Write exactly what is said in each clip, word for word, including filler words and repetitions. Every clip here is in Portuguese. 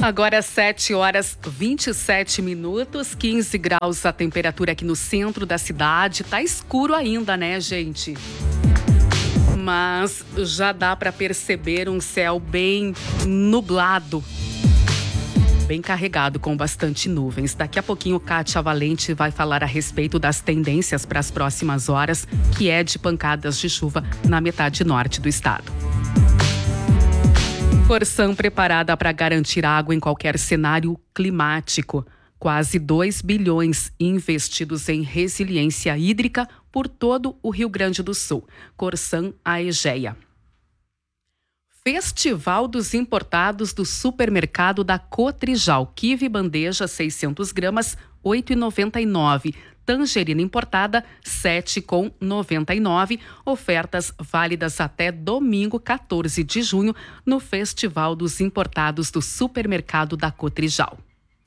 Agora sete horas vinte e sete minutos, quinze graus a temperatura aqui no centro da cidade. Tá escuro ainda, né, gente? Mas já dá para perceber um céu bem nublado, bem carregado, com bastante nuvens. Daqui a pouquinho, Kátia Valente vai falar a respeito das tendências para as próximas horas, que é de pancadas de chuva na metade norte do estado. Corsan preparada para garantir água em qualquer cenário climático. Quase dois bilhões investidos em resiliência hídrica por todo o Rio Grande do Sul. Corsan Aegea. Festival dos Importados do Supermercado da Cotrijal. Kiwi bandeja seiscentas gramas, oito reais e noventa e nove centavos. Tangerina importada, sete reais e noventa e nove centavos. Ofertas válidas até domingo, quatorze de junho, no Festival dos Importados do Supermercado da Cotrijal.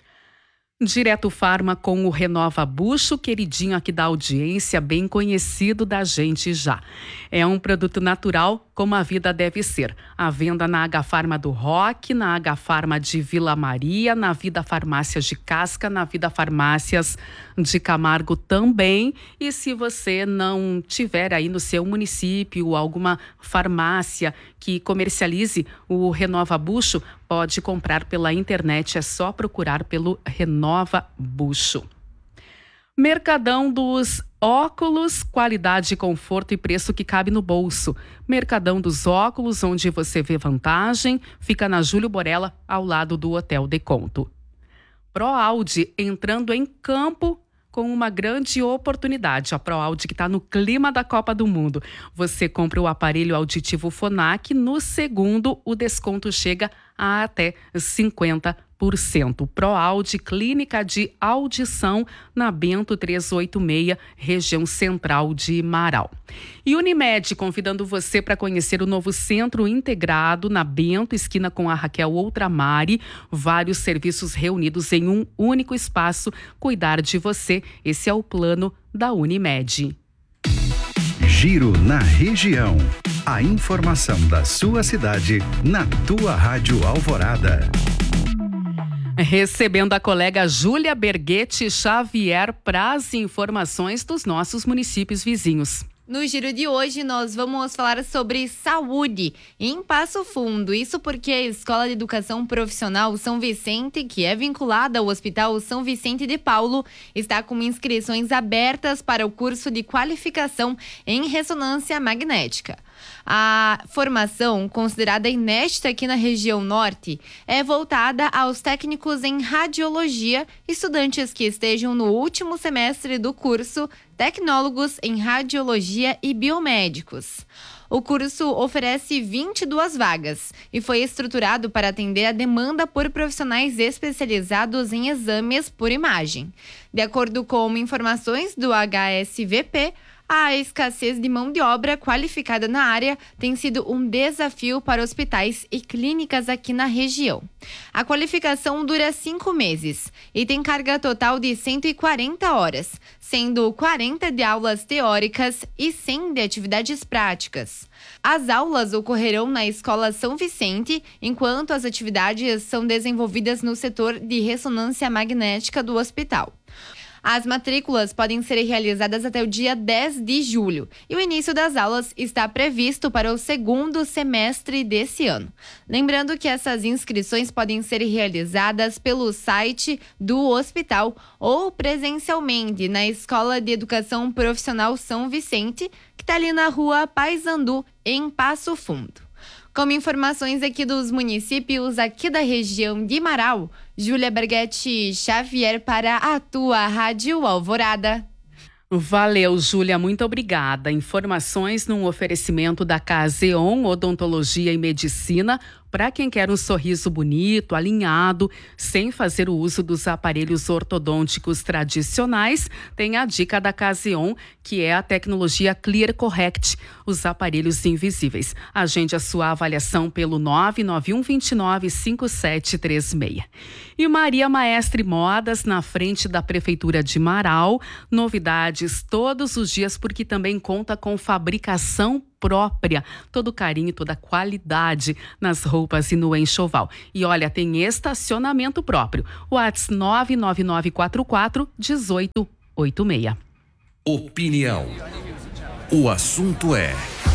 Direto Farma com o Renova Bucho, queridinho aqui da audiência, bem conhecido da gente já. É um produto natural, como a vida deve ser. A venda na H Farma do Roque, na H Farma de Vila Maria, na Vida Farmácias de Casca, na Vida Farmácias de Camargo também. E se você não tiver aí no seu município alguma farmácia que comercialize o Renova Bucho, pode comprar pela internet, é só procurar pelo Renova Bucho. Mercadão dos Óculos, qualidade, conforto e preço que cabe no bolso. Mercadão dos Óculos, onde você vê vantagem, fica na Júlio Borella, ao lado do Hotel Deconto. ProAude entrando em campo com uma grande oportunidade. A ProAude que está no clima da Copa do Mundo. Você compra o aparelho auditivo Phonak, no segundo o desconto chega a até cinquenta por cento. ProAude, clínica de audição na Bento trezentos e oitenta e seis, região central de Marau. E Unimed, convidando você para conhecer o novo centro integrado na Bento, esquina com a Raquel Outramari. Vários serviços reunidos em um único espaço. Cuidar de você, esse é o plano da Unimed. Giro na região. A informação da sua cidade na tua Rádio Alvorada. Recebendo a colega Júlia Berguete Xavier para as informações dos nossos municípios vizinhos. No giro de hoje, nós vamos falar sobre saúde em Passo Fundo. Isso porque a Escola de Educação Profissional São Vicente, que é vinculada ao Hospital São Vicente de Paulo, está com inscrições abertas para o curso de qualificação em ressonância magnética. A formação, considerada inédita aqui na região norte, é voltada aos técnicos em radiologia, estudantes que estejam no último semestre do curso, tecnólogos em radiologia e biomédicos. O curso oferece vinte e duas vagas e foi estruturado para atender a demanda por profissionais especializados em exames por imagem. De acordo com informações do H S V P, a escassez de mão de obra qualificada na área tem sido um desafio para hospitais e clínicas aqui na região. A qualificação dura cinco meses e tem carga total de cento e quarenta horas, sendo quarenta de aulas teóricas e cem de atividades práticas. As aulas ocorrerão na Escola São Vicente, enquanto as atividades são desenvolvidas no setor de ressonância magnética do hospital. As matrículas podem ser realizadas até o dia dez de julho e o início das aulas está previsto para o segundo semestre desse ano. Lembrando que essas inscrições podem ser realizadas pelo site do hospital ou presencialmente na Escola de Educação Profissional São Vicente, que está ali na rua Paissandu, em Passo Fundo. Como informações aqui dos municípios aqui da região de Marau, Júlia Berguete Xavier para a tua Rádio Alvorada. Valeu, Júlia, muito obrigada. Informações num oferecimento da Caseon Odontologia e Medicina, para quem quer um sorriso bonito, alinhado, sem fazer o uso dos aparelhos ortodônticos tradicionais, tem a dica da Caseon, que é a tecnologia Clear Correct, os aparelhos invisíveis. Agende a sua avaliação pelo nove nove um dois nove cinco sete três seis. E Maria Maestre Modas, na frente da Prefeitura de Marau. Novidades todos os dias, porque também conta com fabricação própria, todo carinho, toda qualidade nas roupas e no enxoval. E olha, tem estacionamento próprio. WhatsApp nove nove nove quatro quatro um oito oito seis. Opinião. O assunto é...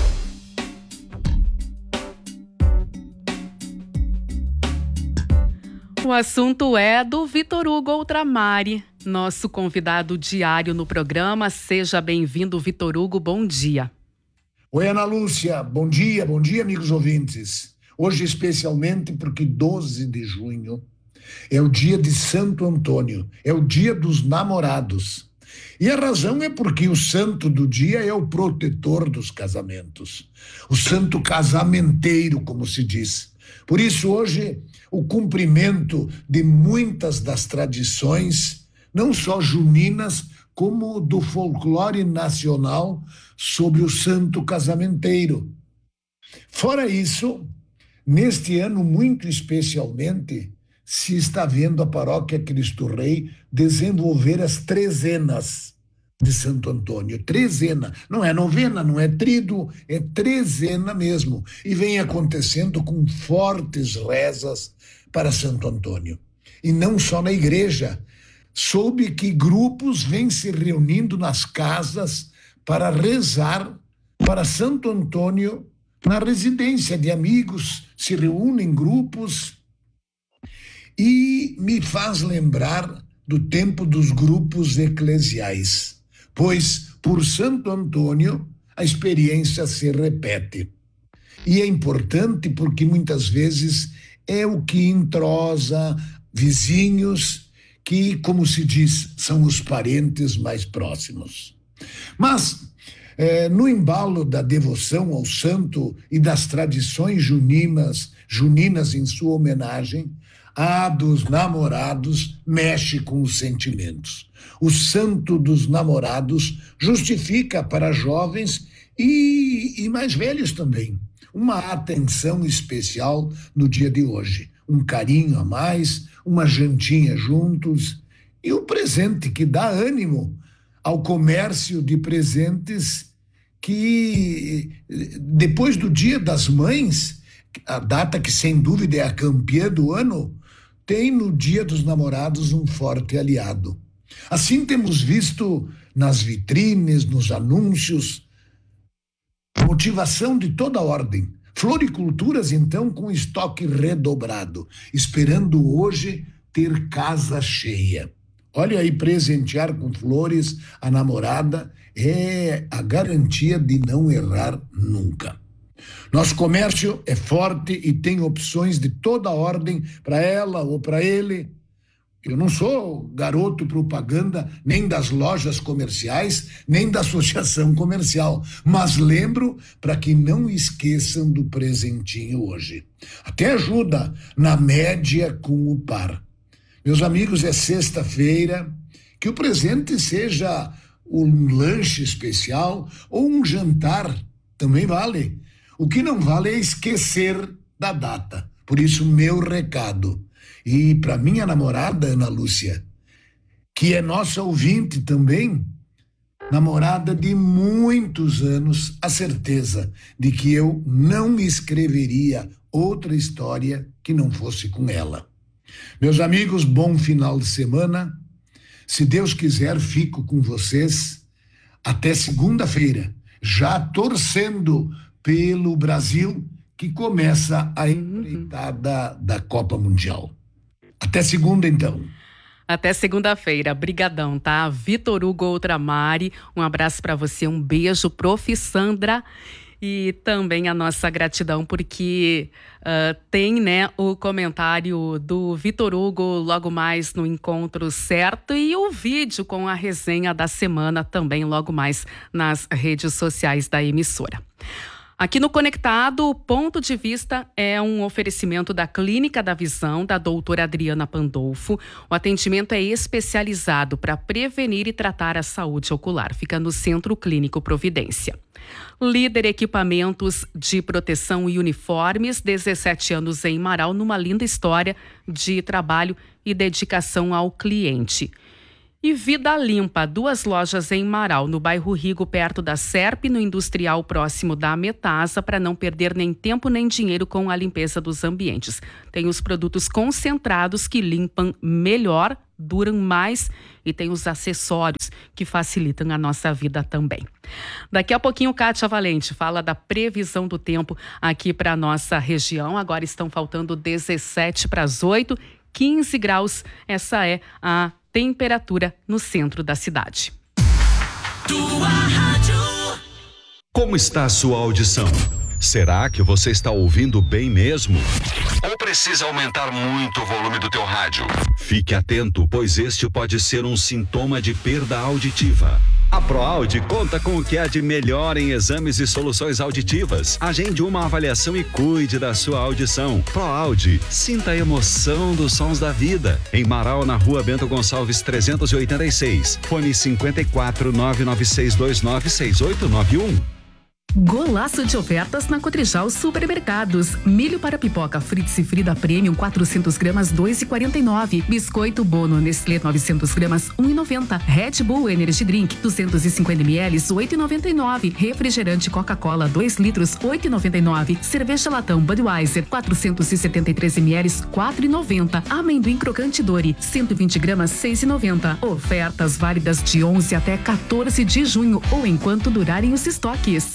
O assunto é do Vitor Hugo Outramari, nosso convidado diário no programa. Seja bem-vindo, Vitor Hugo, bom dia. Oi, Ana Lúcia, bom dia, bom dia, amigos ouvintes. Hoje especialmente porque doze de junho é o dia de Santo Antônio, é o dia dos namorados. E a razão é porque o santo do dia é o protetor dos casamentos, o santo casamenteiro, como se diz. Por isso, hoje, o cumprimento de muitas das tradições, não só juninas, como do folclore nacional sobre o santo casamenteiro. Fora isso, neste ano, muito especialmente, se está vendo a Paróquia Cristo Rei desenvolver as trezenas de Santo Antônio. Trezena, não é novena, não é tríduo, é trezena mesmo. E vem acontecendo com fortes rezas para Santo Antônio. E não só na igreja. Soube que grupos vêm se reunindo nas casas para rezar para Santo Antônio na residência de amigos, se reúnem em grupos. E me faz lembrar do tempo dos grupos eclesiais, pois por Santo Antônio a experiência se repete. E é importante porque muitas vezes é o que entrosa vizinhos que, como se diz, são os parentes mais próximos. Mas, eh, no embalo da devoção ao santo e das tradições juninas, juninas em sua homenagem, a dos namorados mexe com os sentimentos. O santo dos namorados justifica para jovens e, e mais velhos também uma atenção especial no dia de hoje. Um carinho a mais, uma jantinha juntos e o presente que dá ânimo ao comércio de presentes que, depois do Dia das Mães, a data que sem dúvida é a campeã do ano, tem no Dia dos Namorados um forte aliado. Assim temos visto nas vitrines, nos anúncios, motivação de toda ordem. Floriculturas, então, com estoque redobrado, esperando hoje ter casa cheia. Olha aí, presentear com flores a namorada é a garantia de não errar nunca. Nosso comércio é forte e tem opções de toda ordem para ela ou para ele. Eu não sou garoto propaganda nem das lojas comerciais, nem da associação comercial, mas lembro para que não esqueçam do presentinho hoje. Até ajuda na média com o par. Meus amigos, é sexta-feira, que o presente seja um lanche especial ou um jantar, também vale. O que não vale é esquecer da data. Por isso, meu recado. E para minha namorada, Ana Lúcia, que é nossa ouvinte também, namorada de muitos anos, a certeza de que eu não escreveria outra história que não fosse com ela. Meus amigos, bom final de semana. Se Deus quiser, fico com vocês até segunda-feira, já torcendo pelo Brasil, que começa a empreitada da Copa Mundial. Até segunda, então. Até segunda-feira. Brigadão, tá? Vitor Hugo Outramari, um abraço para você, um beijo, prof. Sandra. E também a nossa gratidão, porque uh, tem, né, o comentário do Vitor Hugo logo mais no Encontro Certo e o vídeo com a resenha da semana também logo mais nas redes sociais da emissora. Aqui no Conectado, o Ponto de Vista é um oferecimento da Clínica da Visão, da doutora Adriana Pandolfo. O atendimento é especializado para prevenir e tratar a saúde ocular. Fica no Centro Clínico Providência. Líder Equipamentos de Proteção e Uniformes, dezessete anos em Marau, numa linda história de trabalho e dedicação ao cliente. E Vida Limpa, duas lojas em Marau, no bairro Rigo, perto da Serp, no Industrial, próximo da Metasa, para não perder nem tempo nem dinheiro com a limpeza dos ambientes. Tem os produtos concentrados que limpam melhor, duram mais e tem os acessórios que facilitam a nossa vida também. Daqui a pouquinho, Kátia Valente fala da previsão do tempo aqui para a nossa região. Agora estão faltando dezessete para as oito, quinze graus. Essa é a temperatura no centro da cidade. Tua rádio. Como está a sua audição? Será que você está ouvindo bem mesmo? Ou precisa aumentar muito o volume do teu rádio? Fique atento, pois este pode ser um sintoma de perda auditiva. A ProAudio conta com o que há de melhor em exames e soluções auditivas. Agende uma avaliação e cuide da sua audição. ProAudio, sinta a emoção dos sons da vida. Em Marau, na rua Bento Gonçalves trezentos e oitenta e seis. Fone cinquenta e quatro, nove nove seis dois nove seis oito nove um. Golaço de ofertas na Cotrijal Supermercados. Milho para pipoca Fritz e Frida Premium quatrocentos gramas dois reais e quarenta e nove. Biscoito Bono Nestlé novecentos gramas um real e noventa. Red Bull Energy Drink duzentos e cinquenta mililitros oito reais e noventa e nove. Refrigerante Coca-Cola dois litros oito reais e noventa e nove. Cerveja Latão Budweiser quatrocentos e setenta e três mililitros quatro reais e noventa. Amendoim crocante Dori cento e vinte gramas seis reais e noventa. Ofertas válidas de onze até quatorze de junho ou enquanto durarem os estoques.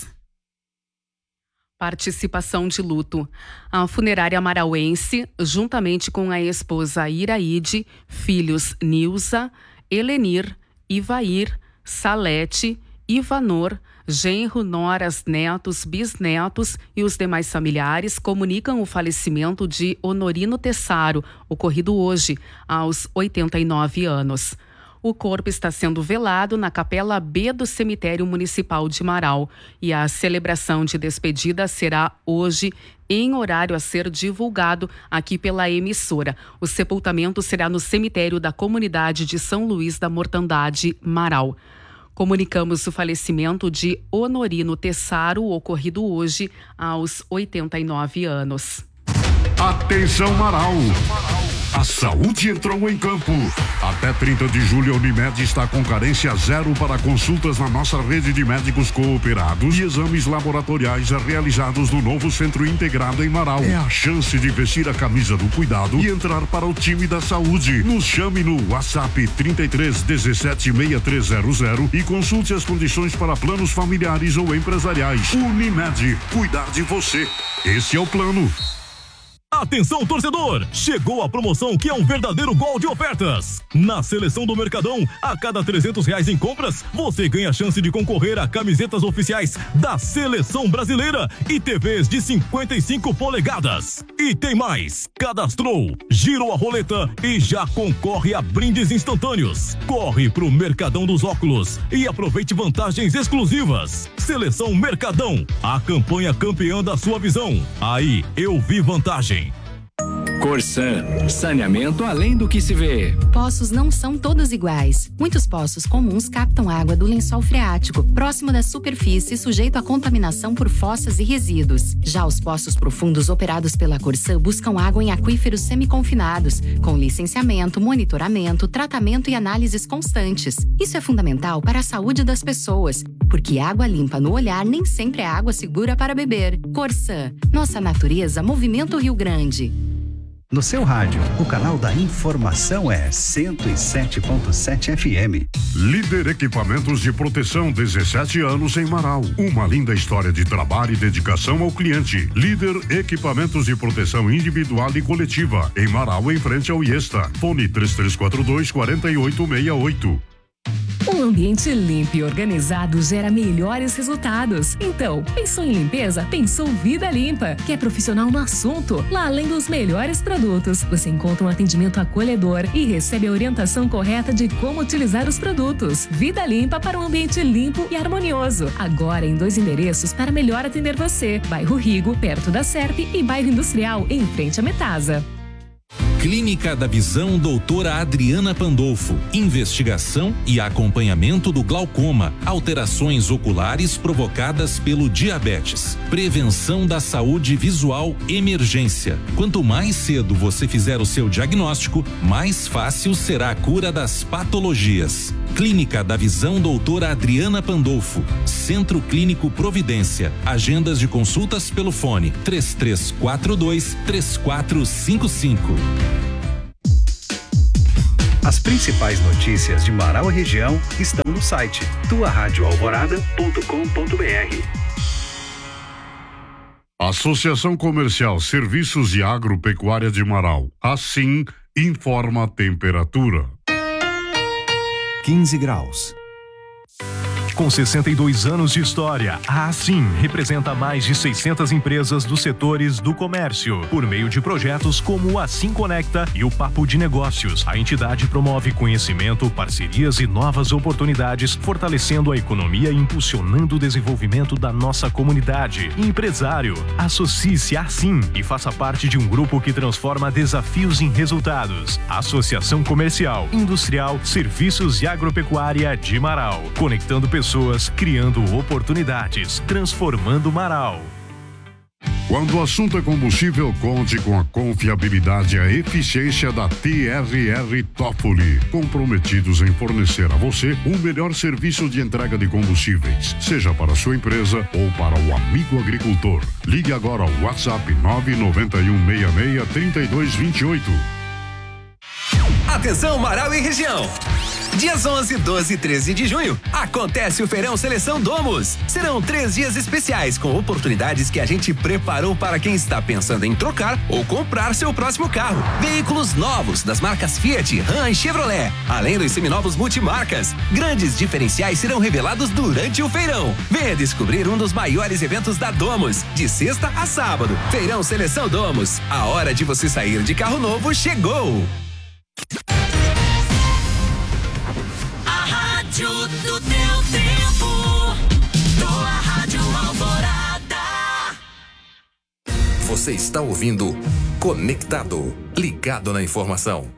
Participação de luto. A funerária marauense, juntamente com a esposa Iraide, filhos Nilza, Helenir, Ivair, Salete, Ivanor, genro, noras, netos, bisnetos e os demais familiares comunicam o falecimento de Honorino Tessaro, ocorrido hoje, aos oitenta e nove anos. O corpo está sendo velado na Capela B do Cemitério Municipal de Marau e a celebração de despedida será hoje em horário a ser divulgado aqui pela emissora. O sepultamento será no cemitério da comunidade de São Luís da Mortandade, Marau. Comunicamos o falecimento de Honorino Tessaro, ocorrido hoje aos oitenta e nove anos. Atenção, Marau! A saúde entrou em campo. Até trinta de julho, a Unimed está com carência zero para consultas na nossa rede de médicos cooperados e exames laboratoriais realizados no novo Centro Integrado em Marau. É a chance de vestir a camisa do cuidado e entrar para o time da saúde. Nos chame no WhatsApp trinta e três, dezessete, sessenta e três zero zero e consulte as condições para planos familiares ou empresariais. Unimed, cuidar de você. Esse é o plano. Atenção, torcedor! Chegou a promoção que é um verdadeiro gol de ofertas. Na Seleção do Mercadão, a cada trezentos reais em compras, você ganha a chance de concorrer a camisetas oficiais da Seleção Brasileira e T Vs de cinquenta e cinco polegadas. E tem mais! Cadastrou, girou a roleta e já concorre a brindes instantâneos. Corre pro Mercadão dos Óculos e aproveite vantagens exclusivas. Seleção Mercadão, a campanha campeã da sua visão. Aí, eu vi vantagem. Corsan, saneamento além do que se vê. Poços não são todos iguais. Muitos poços comuns captam água do lençol freático, próximo da superfície, sujeito à contaminação por fossas e resíduos. Já os poços profundos operados pela Corsan buscam água em aquíferos semiconfinados, com licenciamento, monitoramento, tratamento e análises constantes. Isso é fundamental para a saúde das pessoas, porque água limpa no olhar nem sempre é água segura para beber. Corsan, nossa natureza, Movimento Rio Grande. No seu rádio, o canal da informação é cento e sete ponto sete F M. Líder Equipamentos de Proteção, dezessete anos em Marau. Uma linda história de trabalho e dedicação ao cliente. Líder Equipamentos de Proteção Individual e Coletiva, em Marau, em frente ao Iesta. Fone três três quatro dois, quatro oito seis oito. Um ambiente limpo e organizado gera melhores resultados. Então, pensou em limpeza? Pensou Vida Limpa, que é profissional no assunto. Lá, além dos melhores produtos, você encontra um atendimento acolhedor e recebe a orientação correta de como utilizar os produtos. Vida Limpa para um ambiente limpo e harmonioso. Agora em dois endereços para melhor atender você. Bairro Rigo, perto da Serp, e Bairro Industrial, em frente à Metasa. Clínica da Visão doutora Adriana Pandolfo. Investigação e acompanhamento do glaucoma, alterações oculares provocadas pelo diabetes. Prevenção da saúde visual, emergência. Quanto mais cedo você fizer o seu diagnóstico, mais fácil será a cura das patologias. Clínica da Visão doutora Adriana Pandolfo. Centro Clínico Providência. Agendas de consultas pelo fone três três quatro dois, três quatro cinco cinco. As principais notícias de Marau e região estão no site tua rádio alvorada ponto com ponto br. Associação Comercial Serviços e Agropecuária de Marau. Assim informa a temperatura. quinze graus. Com sessenta e dois anos de história, a Assim representa mais de seiscentas empresas dos setores do comércio. Por meio de projetos como o Assim Conecta e o Papo de Negócios, a entidade promove conhecimento, parcerias e novas oportunidades, fortalecendo a economia e impulsionando o desenvolvimento da nossa comunidade. Empresário, associe-se a Assim e faça parte de um grupo que transforma desafios em resultados. Associação Comercial, Industrial, Serviços e Agropecuária de Marau. Conectando pessoas Pessoas criando oportunidades, transformando Marau. Quando o assunto é combustível, conte com a confiabilidade e a eficiência da T R R Toffoli, comprometidos em fornecer a você o melhor serviço de entrega de combustíveis, seja para a sua empresa ou para o amigo agricultor. Ligue agora ao WhatsApp nove nove um seis seis, três dois dois oito. Atenção, Marau e região! Dias onze, doze e treze de junho, acontece o Feirão Seleção Domus. Serão três dias especiais com oportunidades que a gente preparou para quem está pensando em trocar ou comprar seu próximo carro. Veículos novos das marcas Fiat, Ram e Chevrolet, além dos seminovos multimarcas. Grandes diferenciais serão revelados durante o feirão. Venha descobrir um dos maiores eventos da Domus, de sexta a sábado. Feirão Seleção Domus, a hora de você sair de carro novo chegou. Rádio do teu tempo, tua Rádio Alvorada. Você está ouvindo Conectado, ligado na informação.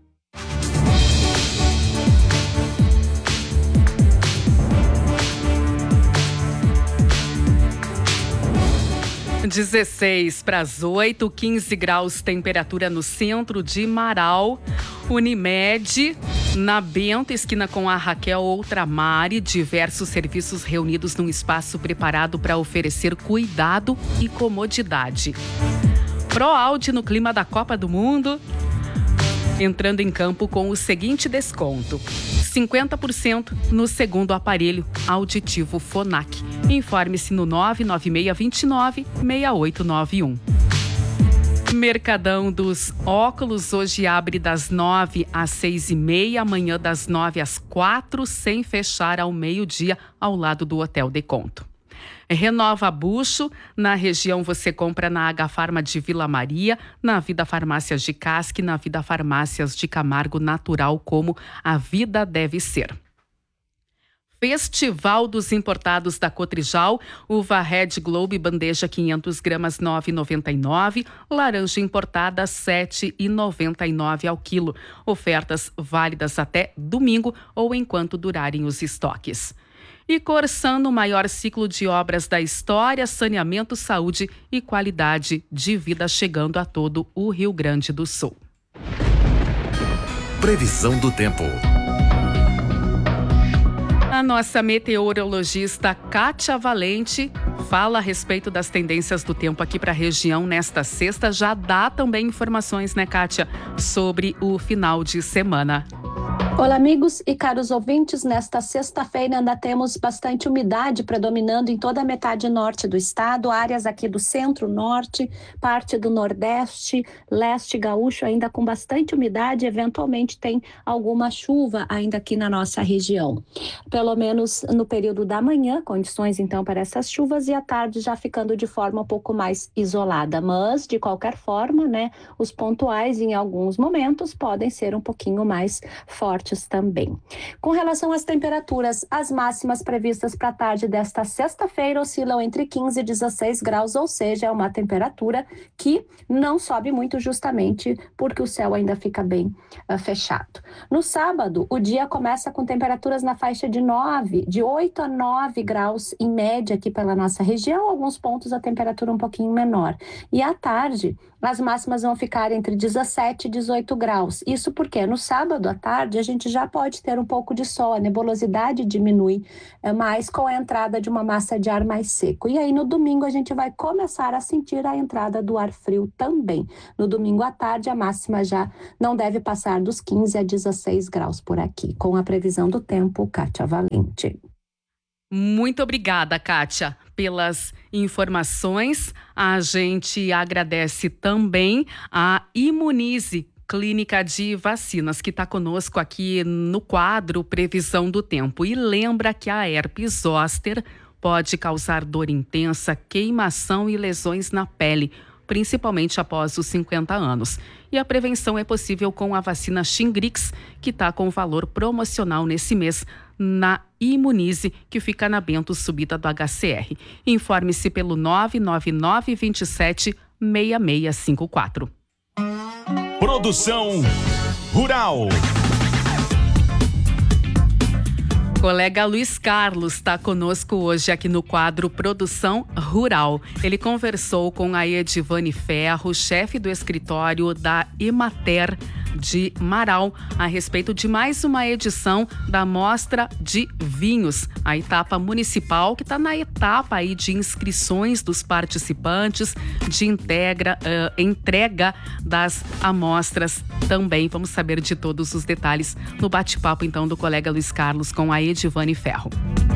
dezesseis para as oito, quinze graus, temperatura no centro de Marau. Unimed, na Bento, esquina com a Raquel Outramari, diversos serviços reunidos num espaço preparado para oferecer cuidado e comodidade. ProAudio no clima da Copa do Mundo, entrando em campo com o seguinte desconto: cinquenta por cento no segundo aparelho auditivo Fonac. Informe-se no nove nove seis dois nove, seis oito nove um. Mercadão dos Óculos hoje abre das nove às seis e meia, amanhã das nove às quatro, sem fechar ao meio-dia, ao lado do Hotel Deconto. Renova Bucho, na região você compra na H Farma de Vila Maria, na Vida Farmácias de Casque, na Vida Farmácias de Camargo, natural como a vida deve ser. Festival dos Importados da Cotrijal, uva Red Globe bandeja quinhentas gramas nove reais e noventa e nove centavos, laranja importada sete reais e noventa e nove centavos ao quilo. Ofertas válidas até domingo ou enquanto durarem os estoques. E Corsan, no maior ciclo de obras da história, saneamento, saúde e qualidade de vida chegando a todo o Rio Grande do Sul. Previsão do tempo. A nossa meteorologista Kátia Valente fala a respeito das tendências do tempo aqui para a região nesta sexta. Já dá também informações, né, Kátia, sobre o final de semana. Olá, amigos e caros ouvintes. Nesta sexta-feira ainda temos bastante umidade predominando em toda a metade norte do estado, áreas aqui do centro-norte, parte do nordeste, leste gaúcho ainda com bastante umidade, eventualmente tem alguma chuva ainda aqui na nossa região. Pelo menos no período da manhã, condições então para essas chuvas, e à tarde já ficando de forma um pouco mais isolada, mas de qualquer forma, né, os pontuais em alguns momentos podem ser um pouquinho mais fortes fortes também. Com relação às temperaturas, as máximas previstas para a tarde desta sexta-feira oscilam entre quinze e dezesseis graus, ou seja, é uma temperatura que não sobe muito justamente porque o céu ainda fica bem uh, fechado. No sábado, o dia começa com temperaturas na faixa de nove, de oito a nove graus em média aqui pela nossa região, alguns pontos a temperatura um pouquinho menor. E à tarde, as máximas vão ficar entre dezessete e dezoito graus. Isso porque no sábado à tarde a gente já pode ter um pouco de sol, a nebulosidade diminui mais com a entrada de uma massa de ar mais seco. E aí no domingo a gente vai começar a sentir a entrada do ar frio também. No domingo à tarde a máxima já não deve passar dos quinze a dezesseis graus por aqui. Com a previsão do tempo, Kátia Valente. Muito obrigada, Kátia, pelas informações. A gente agradece também a Imunize, Clínica de Vacinas, que está conosco aqui no quadro Previsão do Tempo. E lembra que a herpes zoster pode causar dor intensa, queimação e lesões na pele, principalmente após os cinquenta anos. E a prevenção é possível com a vacina Shingrix, que está com valor promocional nesse mês na Imunize, que fica na Bento Subida do H C R. Informe-se pelo nove nove nove, dois sete, seis seis cinco quatro. Produção Rural. Colega Luiz Carlos está conosco hoje aqui no quadro Produção Rural. Ele conversou com a Edivane Ferro, chefe do escritório da Emater de Marau, a respeito de mais uma edição da Mostra de Vinhos, a etapa municipal que está na etapa aí de inscrições dos participantes, de integra, uh, entrega das amostras também. Vamos saber de todos os detalhes no bate-papo então do colega Luiz Carlos com a Edivane Ferro.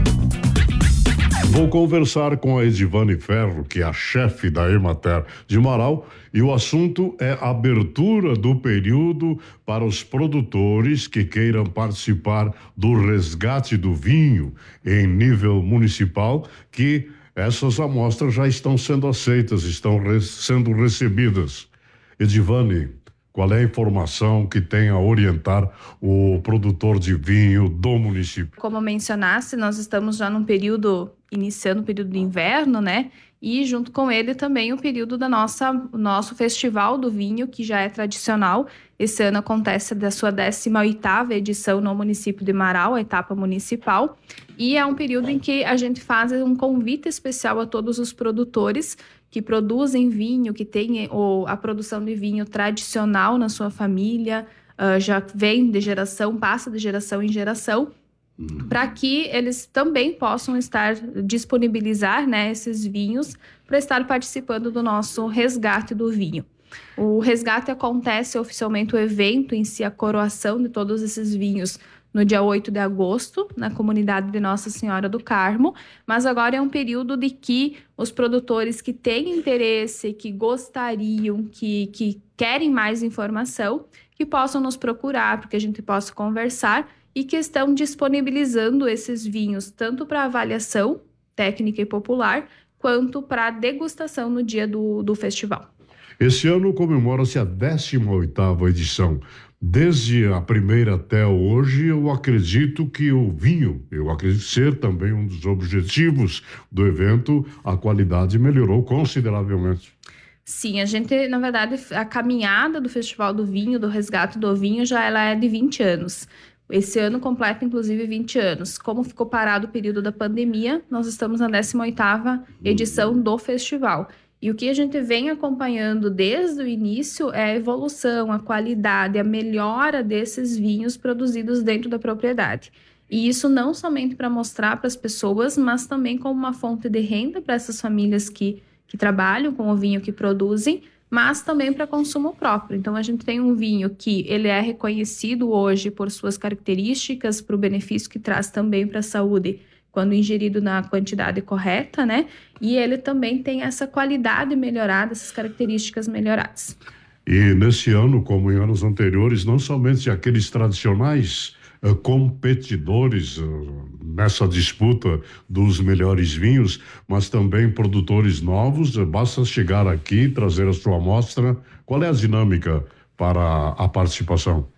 Vou conversar com a Edivane Ferro, que é a chefe da Emater de Marau, e o assunto é a abertura do período para os produtores que queiram participar do resgate do vinho em nível municipal, que essas amostras já estão sendo aceitas, estão re- sendo recebidas. Edivane, qual é a informação que tem a orientar o produtor de vinho do município? Como mencionaste, nós estamos já num período, iniciando o período de inverno, né? E junto com ele também o período da nossa, nosso Festival do Vinho, que já é tradicional. Esse ano acontece da sua décima oitava edição no município de Marau, a etapa municipal. E é um período em que a gente faz um convite especial a todos os produtores que produzem vinho, que têm ou, a produção de vinho tradicional na sua família, uh, já vem de geração, passa de geração em geração, para que eles também possam estar, disponibilizar, né, esses vinhos para estar participando do nosso resgate do vinho. O resgate acontece oficialmente, o evento em si, a coroação de todos esses vinhos, no dia oito de agosto, na comunidade de Nossa Senhora do Carmo, mas agora é um período de que os produtores que têm interesse, que gostariam, que, que querem mais informação, que possam nos procurar, para que a gente possa conversar, e que estão disponibilizando esses vinhos tanto para avaliação técnica e popular, quanto para degustação no dia do, do festival. Esse ano comemora-se a décima oitava edição. Desde a primeira até hoje, eu acredito que o vinho, eu acredito ser também um dos objetivos do evento, a qualidade melhorou consideravelmente. Sim, a gente, na verdade, a caminhada do Festival do Vinho, do resgate do vinho, já ela é de vinte anos. Esse ano completa, inclusive, vinte anos. Como ficou parado o período da pandemia, nós estamos na décima oitava edição do festival. E o que a gente vem acompanhando desde o início é a evolução, a qualidade, a melhora desses vinhos produzidos dentro da propriedade. E isso não somente para mostrar para as pessoas, mas também como uma fonte de renda para essas famílias que, que trabalham com o vinho que produzem, mas também para consumo próprio. Então, a gente tem um vinho que ele é reconhecido hoje por suas características, para o benefício que traz também para a saúde, quando ingerido na quantidade correta, né? E ele também tem essa qualidade melhorada, essas características melhoradas. E nesse ano, como em anos anteriores, não somente aqueles tradicionais uh, competidores uh, nessa disputa dos melhores vinhos, mas também produtores novos. Uh, basta chegar aqui, trazer a sua amostra. Qual é a dinâmica para a participação?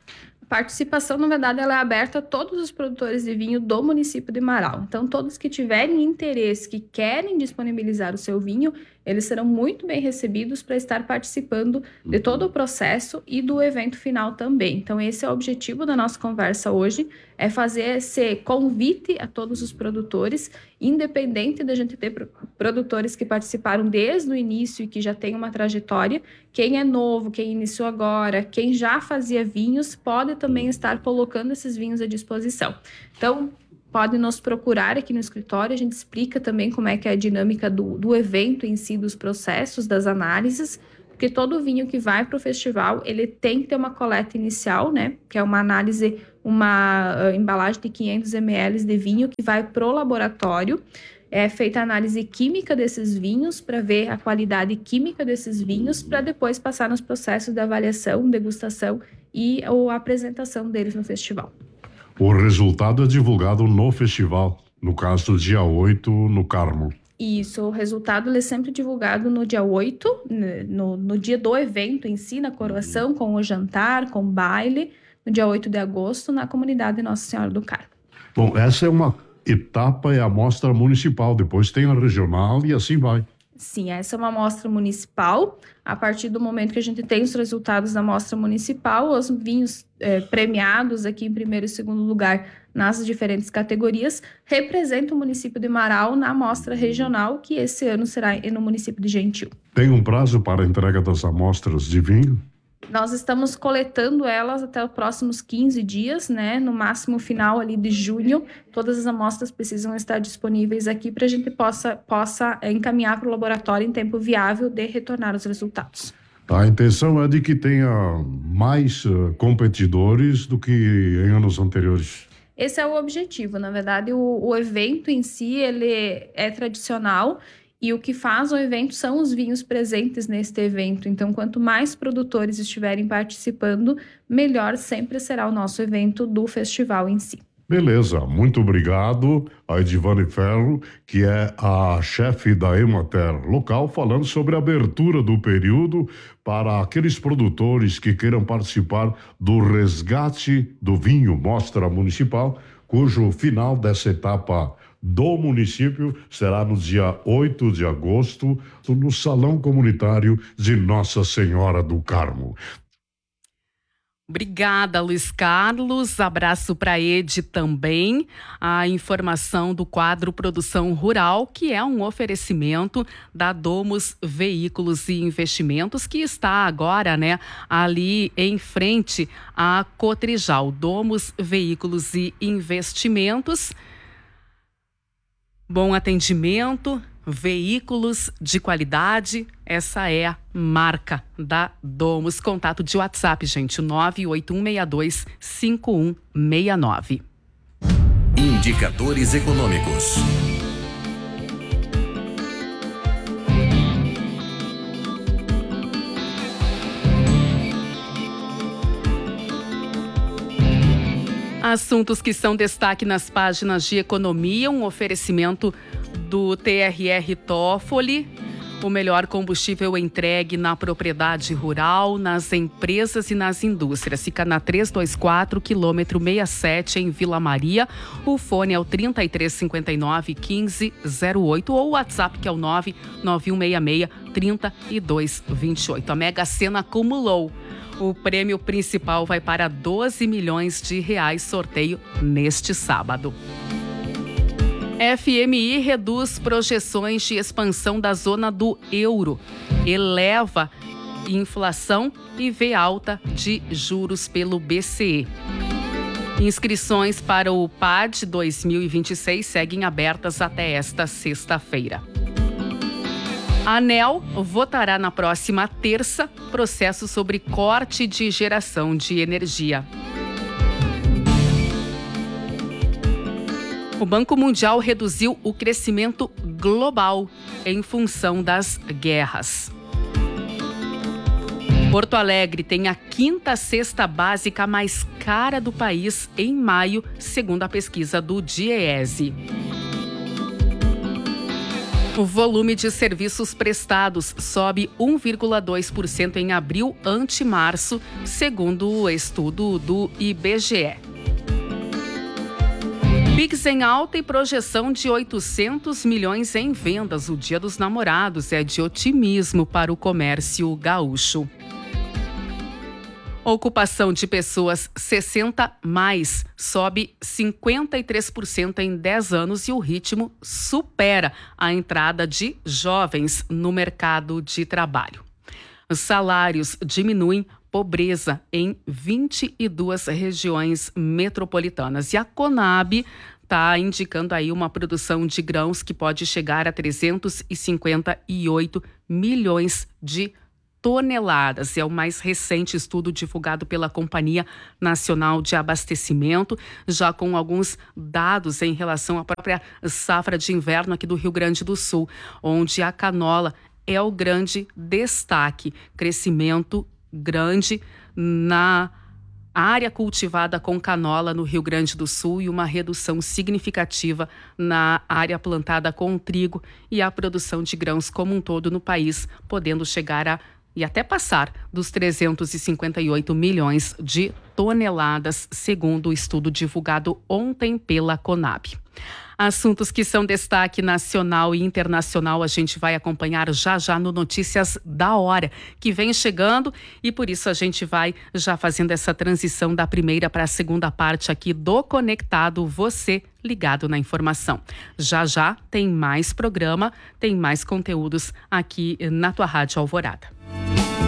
participação, na verdade, ela é aberta a todos os produtores de vinho do município de Marau. Então, todos que tiverem interesse, que querem disponibilizar o seu vinho, eles serão muito bem recebidos para estar participando de todo o processo e do evento final também. Então, esse é o objetivo da nossa conversa hoje, é fazer esse convite a todos os produtores, independente da gente ter produtores que participaram desde o início e que já têm uma trajetória. Quem é novo, quem iniciou agora, quem já fazia vinhos, pode também estar colocando esses vinhos à disposição. Então, pode nos procurar aqui no escritório, a gente explica também como é que é a dinâmica do, do evento em si, dos processos, das análises, porque todo vinho que vai para o festival, ele tem que ter uma coleta inicial, né, que é uma análise, uma uh, embalagem de quinhentos mililitros de vinho que vai para o laboratório. É feita a análise química desses vinhos para ver a qualidade química desses vinhos, para depois passar nos processos de avaliação, degustação e ou apresentação deles no festival. O resultado é divulgado no festival, no caso, dia oito, no Carmo. Isso, o resultado ele é sempre divulgado no dia oito, no, no dia do evento em si, na coroação, com o jantar, com o baile, no dia oito de agosto, na comunidade Nossa Senhora do Carmo. Bom, essa é uma etapa, é a amostra municipal, depois tem a regional e assim vai. Sim, essa é uma amostra municipal. A partir do momento que a gente tem os resultados da amostra municipal, os vinhos eh, premiados aqui em primeiro e segundo lugar nas diferentes categorias representam o município de Marau na amostra regional, que esse ano será no município de Gentil. Tem um prazo para a entrega das amostras de vinho? Nós estamos coletando elas até os próximos quinze dias, né? No máximo final ali de junho, todas as amostras precisam estar disponíveis aqui para a gente possa, possa encaminhar para o laboratório em tempo viável de retornar os resultados. A intenção é de que tenha mais uh, competidores do que em anos anteriores. Esse é o objetivo. Na verdade, o, o evento em si, ele é tradicional. E o que faz o evento são os vinhos presentes neste evento. Então, quanto mais produtores estiverem participando, melhor sempre será o nosso evento do festival em si. Beleza, muito obrigado a Edivane Ferro, que é a chefe da Emater local, falando sobre a abertura do período para aqueles produtores que queiram participar do resgate do vinho Mostra Municipal, cujo final dessa etapa do município será no dia oito de agosto, no Salão Comunitário de Nossa Senhora do Carmo. Obrigada, Luiz Carlos. Abraço para Ed também. A informação do quadro Produção Rural, que é um oferecimento da Domus Veículos e Investimentos, que está agora, né, ali em frente à Cotrijal. Domus Veículos e Investimentos. Bom atendimento, veículos de qualidade, essa é a marca da Domus. Contato de WhatsApp, gente, nove oito um seis dois cinco um seis nove. Indicadores econômicos. Assuntos que são destaque nas páginas de economia, um oferecimento do T R R Toffoli, o melhor combustível entregue na propriedade rural, nas empresas e nas indústrias. Fica na trezentos e vinte e quatro, quilômetro sessenta e sete, em Vila Maria. O fone é o trinta e três cinquenta e nove, quinze zero oito ou o WhatsApp que é o nove nove um seis seis, trinta e dois vinte e oito. A Mega Sena acumulou. O prêmio principal vai para doze milhões de reais, sorteio neste sábado. F M I reduz projeções de expansão da zona do euro, eleva inflação e vê alta de juros pelo B C E. Inscrições para o P A D dois mil e vinte e seis seguem abertas até esta sexta-feira. A ANEEL votará na próxima terça processo sobre corte de geração de energia. O Banco Mundial reduziu o crescimento global em função das guerras. Porto Alegre tem a quinta cesta básica mais cara do país em maio, segundo a pesquisa do DIEESE. O volume de serviços prestados sobe um vírgula dois por cento em abril ante março, segundo o estudo do I B G E. Pix em alta e projeção de oitocentos milhões em vendas. O Dia dos Namorados é de otimismo para o comércio gaúcho. Ocupação de pessoas sessenta mais sobe cinquenta e três por cento em dez anos e o ritmo supera a entrada de jovens no mercado de trabalho. Os salários diminuem pobreza em vinte e duas regiões metropolitanas. E a Conab está indicando aí uma produção de grãos que pode chegar a trezentos e cinquenta e oito milhões de toneladas. É o mais recente estudo divulgado pela Companhia Nacional de Abastecimento, já com alguns dados em relação à própria safra de inverno aqui do Rio Grande do Sul, onde a canola é o grande destaque. Crescimento grande na área cultivada com canola no Rio Grande do Sul e uma redução significativa na área plantada com trigo e a produção de grãos como um todo no país, podendo chegar a e até passar dos trezentos e cinquenta e oito milhões de toneladas, segundo o estudo divulgado ontem pela Conab. Assuntos que são destaque nacional e internacional a gente vai acompanhar já já no Notícias da Hora, que vem chegando e por isso a gente vai já fazendo essa transição da primeira para a segunda parte aqui do Conectado, você ligado na informação. Já já tem mais programa, tem mais conteúdos aqui na tua Rádio Alvorada.